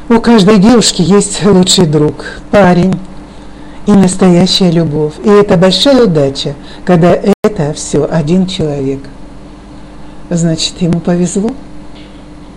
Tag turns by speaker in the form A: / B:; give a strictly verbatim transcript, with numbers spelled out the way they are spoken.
A: У каждой девушки есть лучший друг, парень и настоящая любовь. И это большая удача, когда это все один человек. Значит, ему повезло.